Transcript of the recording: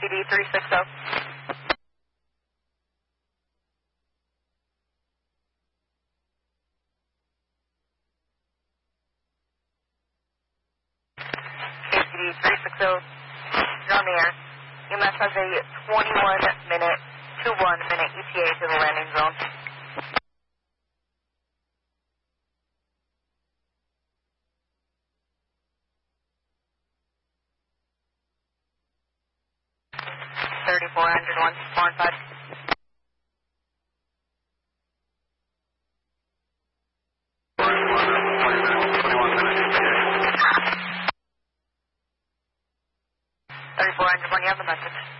KCD 360. KCD 360, you're on the air. UMass has a 21-minute ETA to the landing zone. $3,401, 4 and 5. $3,401, you have the message.